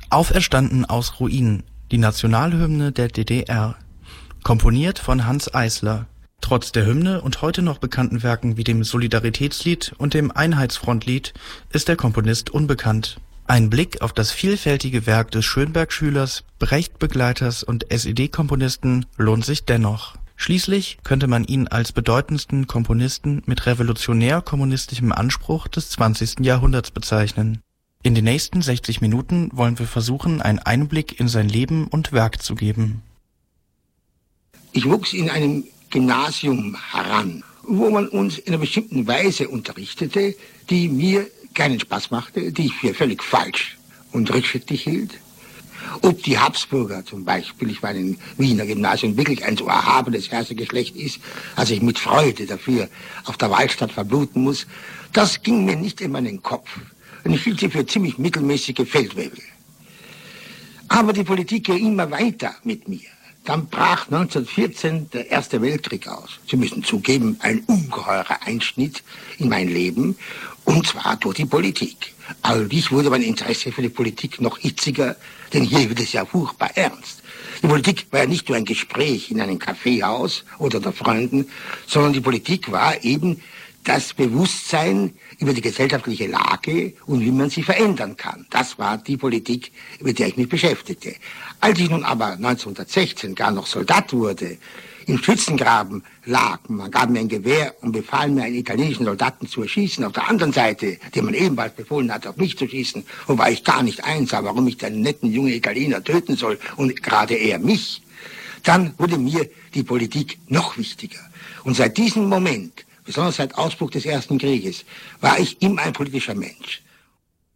Auferstanden aus Ruinen, die Nationalhymne der DDR. Komponiert von Hanns Eisler. Trotz der Hymne und heute noch bekannten Werken wie dem Solidaritätslied und dem Einheitsfrontlied ist der Komponist unbekannt. Ein Blick auf das vielfältige Werk des Schönberg-Schülers, Brecht-Begleiters und SED-Komponisten lohnt sich dennoch. Schließlich könnte man ihn als bedeutendsten Komponisten mit revolutionär-kommunistischem Anspruch des 20. Jahrhunderts bezeichnen. In den nächsten 60 Minuten wollen wir versuchen, einen Einblick in sein Leben und Werk zu geben. Ich wuchs in einem Gymnasium heran, wo man uns in einer bestimmten Weise unterrichtete, die mir keinen Spaß machte, die ich für völlig falsch und rückschrittlich hielt. Ob die Habsburger zum Beispiel, ich war in einem Wiener Gymnasium, wirklich ein so erhabenes Herrschergeschlecht ist, als ich mit Freude dafür auf der Wahlstatt verbluten muss, das ging mir nicht in meinen Kopf. Und ich hielt sie für ziemlich mittelmäßige Feldwebel. Aber die Politik ging immer weiter mit mir. Dann brach 1914 der Erste Weltkrieg aus. Sie müssen zugeben, ein ungeheurer Einschnitt in mein Leben, und zwar durch die Politik. Allerdings wurde mein Interesse für die Politik noch hitziger, denn hier wird es ja furchtbar ernst. Die Politik war ja nicht nur ein Gespräch in einem Kaffeehaus oder unter Freunden, sondern die Politik war eben das Bewusstsein über die gesellschaftliche Lage und wie man sie verändern kann. Das war die Politik, mit der ich mich beschäftigte. Als ich nun aber 1916 gar noch Soldat wurde, im Schützengraben lag, man gab mir ein Gewehr und befahl mir, einen italienischen Soldaten zu erschießen. Auf der anderen Seite, dem man ebenfalls befohlen hat, auf mich zu schießen, wobei ich gar nicht einsah, warum ich den netten jungen Italiener töten soll und gerade er mich. Dann wurde mir die Politik noch wichtiger. Und seit diesem Moment, besonders seit Ausbruch des Ersten Krieges, war ich immer ein politischer Mensch.